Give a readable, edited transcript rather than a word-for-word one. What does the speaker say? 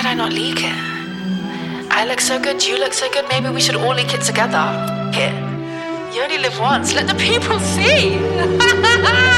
could I not leak it? I look so good, you look so good, maybe we should all leak it together. Here. You only live once, let the people see!